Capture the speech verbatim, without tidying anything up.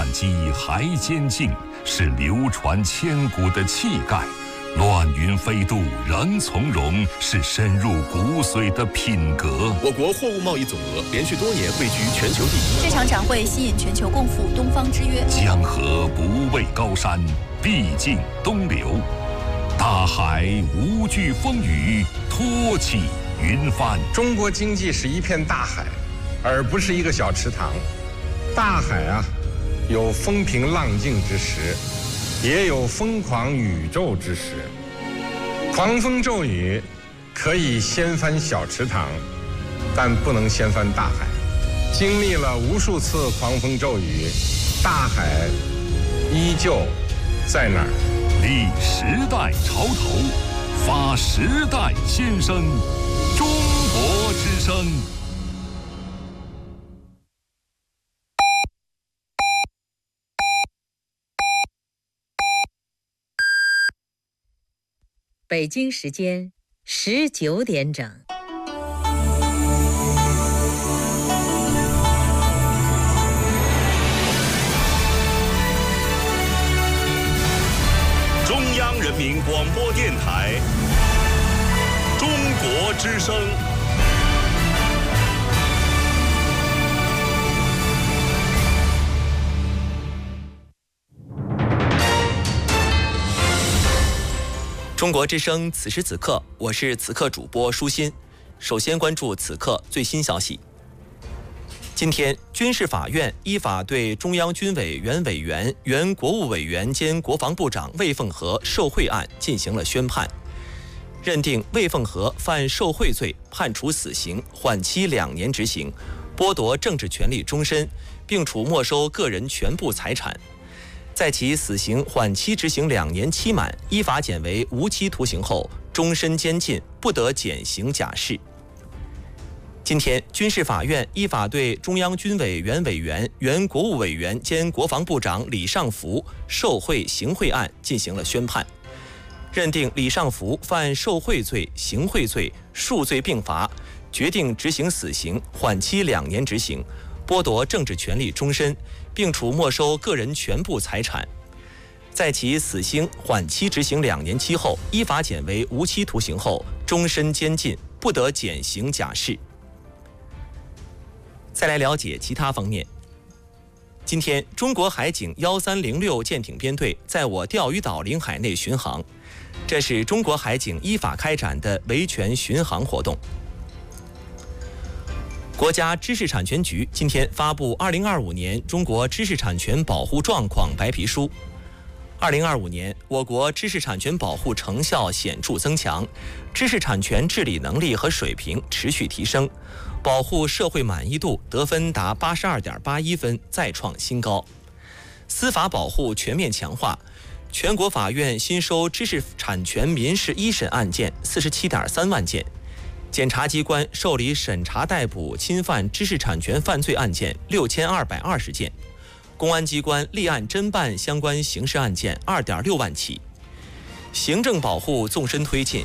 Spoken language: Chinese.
基还坚劲，是流传千古的气概；乱云飞渡仍从容，是深入骨髓的品格。 我国货物贸易总额连续多年位居全球第一。 这场展会吸引全球共赴东方之约。 江河不畏高山，必尽东流；大海无惧风雨，托起云帆。 中国经济是一片大海，而不是一个小池塘。大海啊，有风平浪静之时，也有疯狂宇宙之时。狂风骤雨可以掀翻小池塘，但不能掀翻大海。经历了无数次狂风骤雨，大海依旧在那儿。 立时代潮头，发时代先声。中国之声。 北京时间十九点整。 中央人民广播电台中国之声。 中国之声，此时此刻，我是此刻主播舒心。首先关注此刻最新消息。今天，军事法院依法对中央军委原委员、原国务委员兼国防部长魏凤和受贿案进行了宣判，认定魏凤和犯受贿罪，判处死刑，缓期两年执行，剥夺政治权利终身，并处没收个人全部财产。在其死刑缓期执行两年期满，依法减为无期徒刑后，终身监禁，不得减刑假释。今天，军事法院依法对中央军委原委员、原国务委员兼国防部长李尚福受贿行贿案进行了宣判，认定李尚福犯受贿罪、行贿罪，数罪并罚，决定执行死刑，缓期两年执行，剥夺政治权利终身，并处没收个人全部财产。在其死刑缓期执行两年期后，依法减为无期徒刑后，终身监禁，不得减刑假释。再来了解其他方面。今天，中国海警一三零六舰艇编队在我钓鱼岛领海内巡航，这是中国海警依法开展的维权巡航活动。国家知识产权局今天发布二零二五年中国知识产权保护状况白皮书。二零二五年，我国知识产权保护成效显著增强，知识产权治理能力和水平持续提升，保护社会满意度得分达八十二点八一分，再创新高。司法保护全面强化，全国法院新收知识产权民事一审案件四十七点三万件。检察机关受理审查逮捕侵犯知识产权犯罪案件六千二百二十件，公安机关立案侦办相关刑事案件二点六万起。行政保护纵深推进，